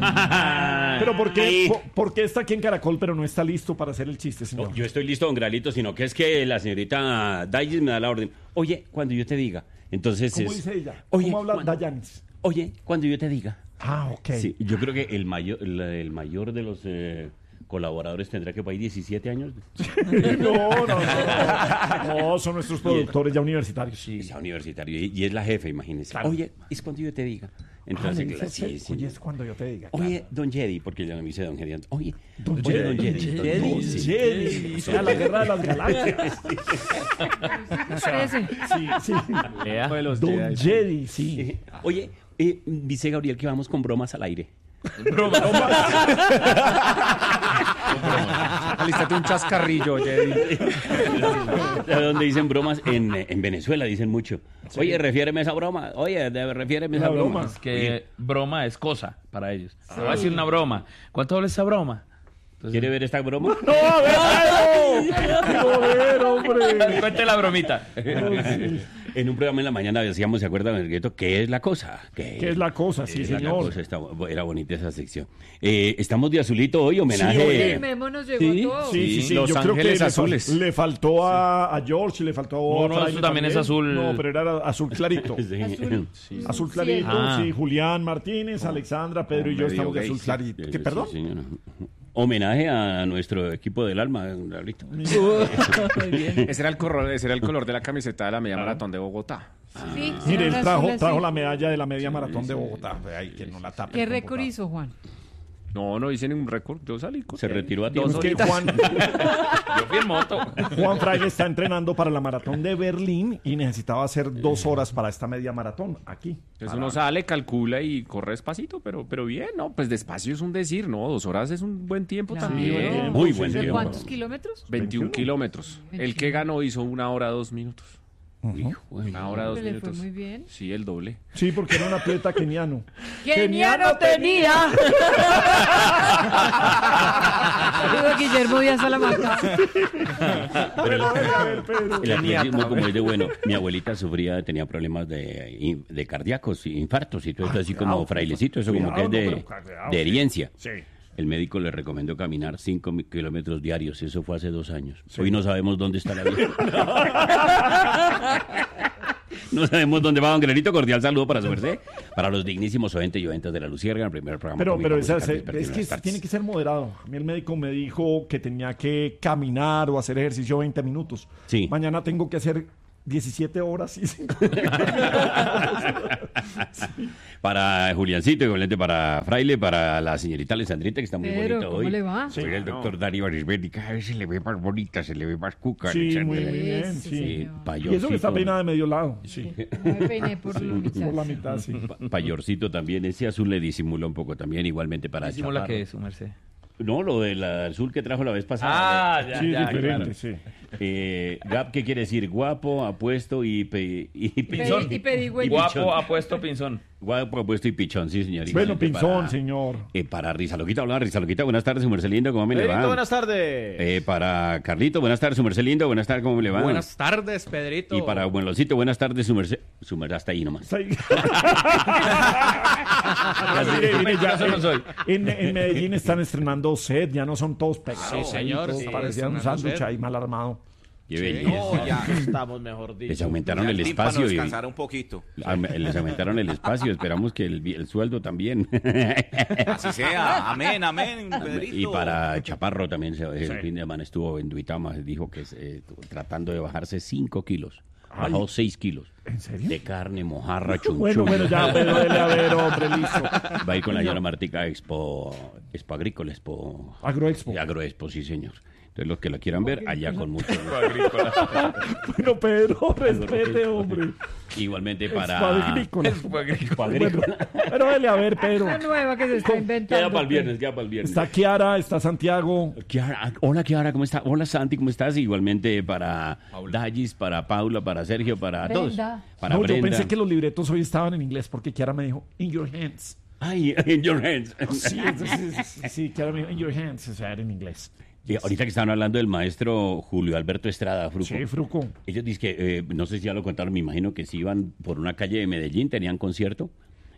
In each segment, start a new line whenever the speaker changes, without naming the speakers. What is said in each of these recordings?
Pero ¿por qué está aquí en Caracol, pero no está listo para hacer el chiste, señor?
No, yo estoy listo, don Gralito, sino que es que la señorita Dayis me da la orden. Oye, cuando yo te diga. Entonces
¿Cómo dice ella? ¿Cómo habla Dayanis?
Oye, cuando yo te diga.
Ah, ok.
Sí, yo creo que el mayor de los colaboradores tendrá que por ahí 17 años.
No, son nuestros productores ya universitarios.
Sí, ya universitario. Y es la jefe, imagínese. Claro. Oye, es cuando yo te diga. Entonces,
sí. Oye, es cuando yo te diga.
Oye, don Jedi, porque ya no me dice don Jedi. Oye,
don Jedi. O sea, la guerra de las galaxias. Sí. Don Jedi, sí.
Oye, dice Gabriel que vamos con bromas al aire.
Bromas. Alístate un chascarrillo, Jedi.
Donde dicen bromas en Venezuela dicen mucho. Sí. Oye, refiéreme esa broma. Refiéreme esa broma.
Es que broma es cosa para ellos. Te voy a decir una broma. ¿Cuánto vale esa broma?
Entonces, ¿quiere ver esta broma?
¡No, a ver, hombre!
Cuente la bromita.
En un programa en la mañana decíamos, ¿se acuerdan, Gueto? ¿Qué es la cosa?
¿Qué es la cosa? Sí, señor.
Era bonita esa sección. Estamos de azulito hoy, homenaje.
Sí, oye, Memo nos llegó todo.
Sí.
Los
yo
Ángeles
creo que
Azules.
Le faltó a George, le faltó a...
No, eso también es azul.
No, pero era azul clarito.
Sí.
Azul clarito, sí. Julián Martínez, Alexandra, Pedro y yo estamos de azul clarito. ¿Qué, perdón?
Sí, homenaje a nuestro equipo del alma, Gabrielito.
Ese era el color de la camiseta de la media maratón de Bogotá.
Sí,
mire, él trajo la medalla de la media maratón de Bogotá. Ay, que no la tape.
¿Qué récord hizo, Juan?
No hice ningún récord. Yo salí con...
Se retiró a tiempo.
Es que Juan...
Yo fui en moto.
Juan Fraile está entrenando para la maratón de Berlín y necesitaba hacer 2 horas para esta media maratón aquí.
Entonces uno sale, calcula y corre despacito, pero bien, ¿no? Pues despacio es un decir, ¿no? 2 horas es un buen tiempo también.
Muy buen tiempo.
¿Cuántos kilómetros?
21 kilómetros. El que ganó hizo 1 hora 2 minutos. 1 hora 2 minutos.
Le fue muy bien.
Sí, el doble.
Sí, porque era un atleta keniano.
¡Keniano tenía! Guillermo Díaz Salamanca.
El atletismo como es de bueno. Mi abuelita tenía problemas de cardíacos, infartos y todo esto así como frailecito, eso como que es de herencia.
Sí.
El médico le recomendó caminar 5 kilómetros diarios. Eso fue hace 2 años. Sí. Hoy no sabemos dónde está la vida. No sabemos dónde va don Granito. Cordial saludo para su merced. Para los dignísimos oyentes y oyentas de La Luciérnaga, el primer programa.
Pero es que tiene que ser moderado. A mí el médico me dijo que tenía que caminar o hacer ejercicio 20 minutos.
Sí.
Mañana tengo que hacer 17 horas y 5
sí. Para Juliancito, igualmente para Fraile, para la señorita Alessandrita, que está muy bonita
¿cómo
hoy.
¿Cómo le va?
Sí, el doctor Darío Arismendi, cada vez se le ve más bonita, se le ve más cuca.
Sí, muy bien, sí.
Payorcito.
Y eso que está peinada de medio lado. Sí.
Me peiné por la mitad.
Por la mitad, sí.
Payorcito también, ese azul le disimula un poco también, igualmente para
¿Disimula
Chaparro.
qué es, su merced?
No, lo del azul que trajo la vez pasada.
Ya,
sí,
ya,
diferente,
claro.
sí.
Gap, ¿qué quiere decir? Guapo, apuesto y pinzón.
Y pedigüeño.
Guapo, apuesto, pinzón.
Guapo, apuesto y pichón, sí, señorita.
Bueno, pinzón, señor.
Para Rizaloquita, hola, Rizaloquita, buenas tardes, su merced lindo, ¿cómo me le va?
Buenas tardes.
Para Carlito, buenas tardes, su merced lindo, buenas tardes, ¿cómo le va?
Buenas tardes, Pedrito.
Y para Buenlocito, buenas tardes, su merced hasta ahí nomás.
En Medellín están estrenando set, ya no son todos pegados.
Sí, señor.
Sí, parecía un sándwich ahí mal armado.
Qué belleza.
No, ya estamos, mejor dicho.
Les aumentaron
Ya
el
tímpano
espacio.
descansar un poquito.
Les aumentaron el espacio, esperamos que el sueldo también.
Así sea, amén, amén, Pedrito.
Y para Chaparro también, el fin de semana estuvo en Duitama, dijo que tratando de bajarse 5 kilos. Bajó 6 kilos.
¿En serio?
De carne, mojarra, chunchullo.
Bueno, ya, pero dele a ver, hombre, listo.
Va a ir con la señora Martica a Expo Agrícola, Agroexpo, sí, señor. Entonces, los que la quieran ver, allá con mucho gusto.
Bueno, Pedro, respete, hombre.
Igualmente para...
Expo Agrícola. Pero dele a ver, Pedro.
Una nueva que se está inventando.
Queda para el viernes.
Está Kiara, está Santiago.
Hola, Kiara, ¿cómo está? Hola, Santi, ¿cómo estás? Igualmente para Dallis, para Paula, para Sergio, para
Brenda.
todos. Para
No,
Brenda.
yo pensé que los libretos hoy estaban en inglés porque Kiara me dijo, in your hands.
Ay, in your hands.
Sí, Kiara me dijo, in your hands, o sea, era en inglés.
Y ahorita que estaban hablando del maestro Julio Alberto Estrada, Fruco.
Sí, Fruco.
Ellos dicen que, no sé si ya lo contaron, me imagino que si iban por una calle de Medellín, tenían concierto,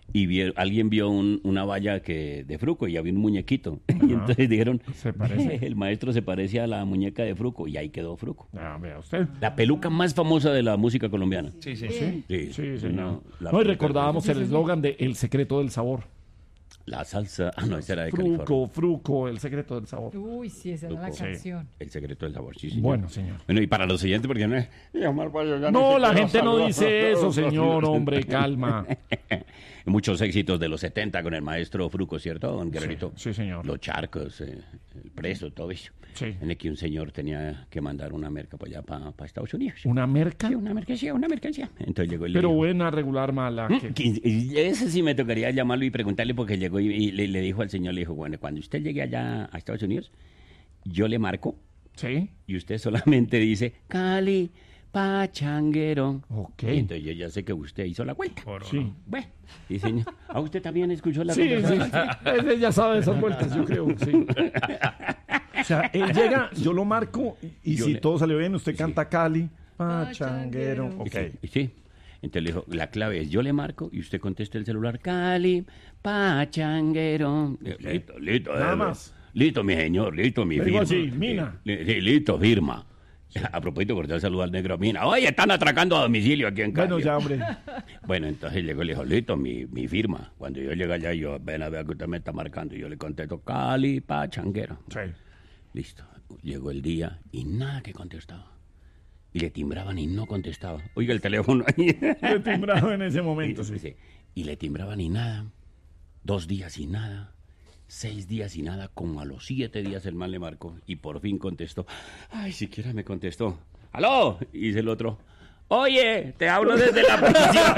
y alguien vio una valla de Fruco y había un muñequito. Y entonces dijeron,
Se parece.
el maestro se parece a la muñeca de Fruco, y ahí quedó Fruco.
Vea usted.
La peluca más famosa de la música colombiana.
Sí, sí.
Sí,
Sí,
sí, señor.
la
No, y
peluca-
recordábamos el eslogan de El secreto del sabor.
La salsa, no, esa era de California.
Fruco, el secreto del sabor.
Uy, sí, esa era la
Sí.
canción.
El secreto del sabor, sí, señor.
Bueno, señor.
Bueno, y para los siguientes, porque no es...
No, la gente no dice eso, señor, hombre, calma.
Muchos éxitos de los 70 con el maestro Fruco, ¿cierto, don Guerrerito?
Sí, señor.
Los charcos, el preso, todo eso.
Sí.
En el que un señor tenía que mandar una merca para allá, para Estados Unidos.
¿Una merca?
Sí, una mercancía. Entonces llegó el...
Pero buena, regular, mala.
Ese sí me tocaría llamarlo y preguntarle, porque llegó y le dijo al señor, le dijo, bueno, cuando usted llegue allá a Estados Unidos, yo le marco
Sí.
y usted solamente dice, Cali, pachanguero.
Ok.
Y entonces yo ya sé que usted hizo la vuelta.
Sí.
Bueno, sí, señor. ¿A usted también escuchó la
Sí, sí.
conversación?
Él ya sabe esas vueltas, yo creo, sí. O sea, él llega, yo lo marco y
Yo
si
le-
todo sale bien, usted canta Cali, pachanguero.
Pachanguero.
Ok.
Sí. Entonces le dijo, la clave es, yo le marco y usted contesta el celular, Cali, pachanguero. Listo.
Nada más.
Listo, mi señor, listo, mi
Le digo
firma.
así, Mina.
Sí, listo, firma. A propósito, corté saludo al negro Mina. Oye, están atracando a domicilio aquí en Cali.
Bueno, ya, hombre.
Bueno, entonces llegó y le dijo, listo, mi firma. Cuando yo llegué allá, yo, ven a ver que usted me está marcando. Y yo le contesto, Cali, pachanguero.
Sí.
Listo. Llegó el día y nada que contestaba. Y le timbraban y no contestaba. Oiga el teléfono ahí.
Le timbrado en ese momento, sí.
Sí. Y le timbraban y nada. 2 días y nada. 6 días y nada. Como a los 7 días el man le marcó y por fin contestó. Ay, siquiera me contestó. ¡Aló! Y dice el otro. Oye, te hablo desde la prisión.